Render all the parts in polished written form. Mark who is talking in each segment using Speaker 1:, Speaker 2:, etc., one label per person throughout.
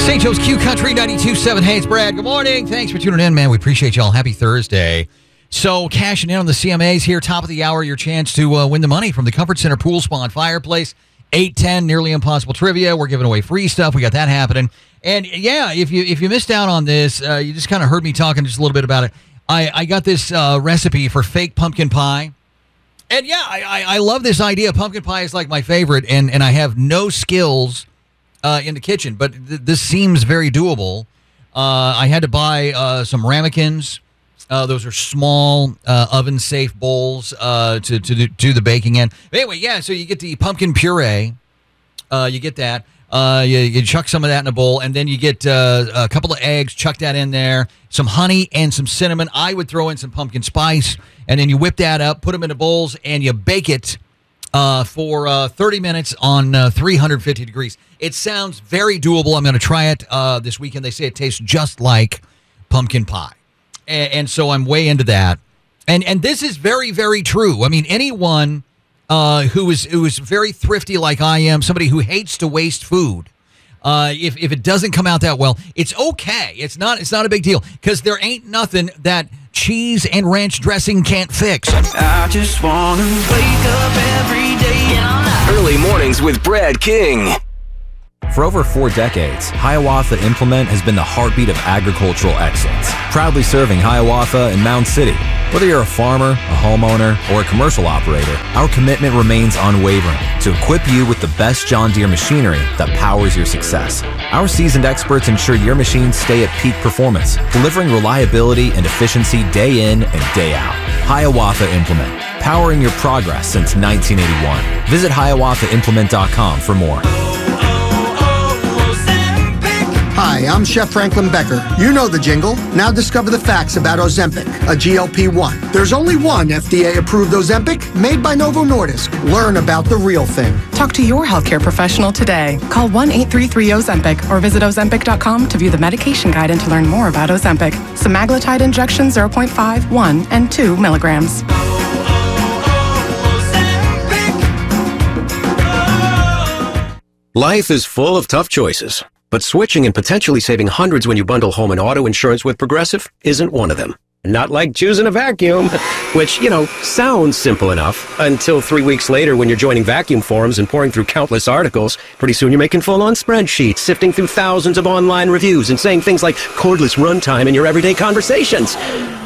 Speaker 1: St. Joe's Q Country 92.7. Hey, it's Brad. Good morning. Thanks for tuning in, man. We appreciate y'all. Happy Thursday. So, cashing in on the CMAs here, top of the hour, your chance to win the money from the Comfort Center Pool Spa and Fireplace. 810, Nearly Impossible Trivia. We're giving away free stuff. We got that happening. And, yeah, if you missed out on this, you just kind of heard me talking just a little bit about it. I got this recipe for fake pumpkin pie. And, yeah, I love this idea. Pumpkin pie is like my favorite, and I have no skills in the kitchen, but this seems very doable. I had to buy some ramekins. Those are small oven-safe bowls to do the baking in. But anyway, yeah, so you get the pumpkin puree. You get that. You chuck some of that in a bowl, and then you get a couple of eggs, chuck that in there, some honey and some cinnamon. I would throw in some pumpkin spice, and then you whip that up, put them into bowls, and you bake it for 30 minutes on 350 degrees. It sounds very doable. I'm going to try it this weekend. They say it tastes just like pumpkin pie. And so I'm way into that. And this is very, very true. I mean, anyone who is very thrifty like I am, somebody who hates to waste food, if it doesn't come out that well, it's okay. It's not a big deal, because there ain't nothing that cheese and ranch dressing can't fix.
Speaker 2: I just want to wake up every day. Get on up.
Speaker 3: Early mornings with Brad King.
Speaker 4: For over 4 decades, Hiawatha Implement has been the heartbeat of agricultural excellence, proudly serving Hiawatha and Mound City. Whether you're a farmer, a homeowner, or a commercial operator, our commitment remains unwavering to equip you with the best John Deere machinery that powers your success. Our seasoned experts ensure your machines stay at peak performance, delivering reliability and efficiency day in and day out. Hiawatha Implement, powering your progress since 1981. Visit HiawathaImplement.com for more.
Speaker 5: Hi, I'm Chef Franklin Becker. You know the jingle. Now discover the facts about Ozempic, a GLP-1. There's only one FDA-approved Ozempic made by Novo Nordisk. Learn about the real thing.
Speaker 6: Talk to your healthcare professional today. Call 1-833-OZEMPIC or visit Ozempic.com to view the medication guide and to learn more about Ozempic. Semaglutide injection 0.5, 1, and 2 milligrams.
Speaker 7: Life is full of tough choices. But switching and potentially saving hundreds when you bundle home and auto insurance with Progressive isn't one of them. Not like choosing a vacuum, which, sounds simple enough until 3 weeks later when you're joining vacuum forums and pouring through countless articles. Pretty soon you're making full-on spreadsheets, sifting through thousands of online reviews and saying things like cordless runtime in your everyday conversations.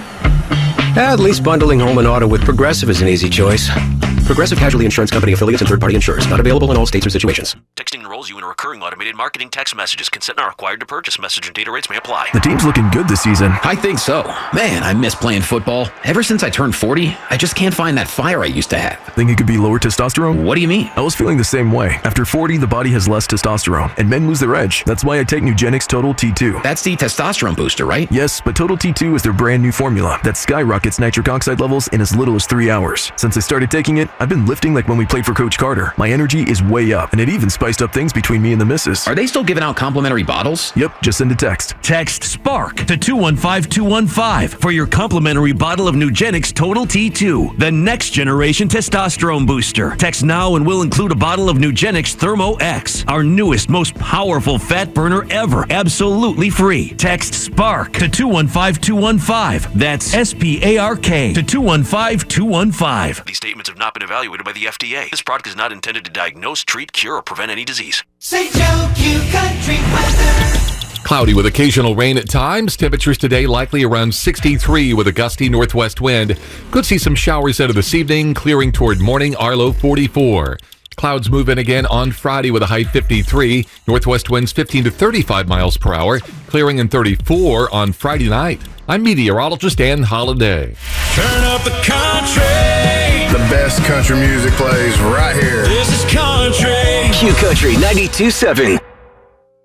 Speaker 7: At least bundling home and auto with Progressive is an easy choice. Progressive Casualty Insurance Company affiliates and third-party insurers. Not available in all states or situations.
Speaker 8: Texting enrolls you in a recurring automated marketing text messages. Consent not required to purchase. Message and data rates may apply.
Speaker 9: The team's looking good this season.
Speaker 10: I think so. Man, I miss playing football. Ever since I turned 40, I just can't find that fire I used to have.
Speaker 9: Think it could be lower testosterone?
Speaker 10: What do you mean?
Speaker 9: I was feeling the same way. After 40, the body has less testosterone, and men lose their edge. That's why I take Nugenix Total T2.
Speaker 10: That's the testosterone booster, right?
Speaker 9: Yes, but Total T2 is their brand new formula that skyrockets nitric oxide levels in as little as 3 hours. Since I started taking it, I've been lifting like when we played for Coach Carter. My energy is way up, and it even spiced up things between me and the missus.
Speaker 10: Are they still giving out complimentary bottles?
Speaker 9: Yep, just send a text.
Speaker 11: Text SPARK to 215-215 for your complimentary bottle of Nugenix Total T2, the next generation testosterone booster. Text now and we'll include a bottle of Nugenix Thermo X, our newest, most powerful fat burner ever, absolutely free. Text SPARK to 215-215. That's SPARK to 215-215.
Speaker 8: These statements have not been evaluated by the FDA. This product is not intended to diagnose, treat, cure, or prevent any disease.
Speaker 2: St. Joe Q Country weather.
Speaker 12: Cloudy with occasional rain at times. Temperatures today likely around 63 with a gusty northwest wind. Could see some showers out of this evening, clearing toward morning, our low 44. Clouds move in again on Friday with a high 53. Northwest winds 15 to 35 miles per hour, clearing in 34 on Friday night. I'm meteorologist Ann Holiday.
Speaker 2: Turn up the country.
Speaker 13: The best country music plays right here.
Speaker 2: This is country.
Speaker 3: Q Country 92.7.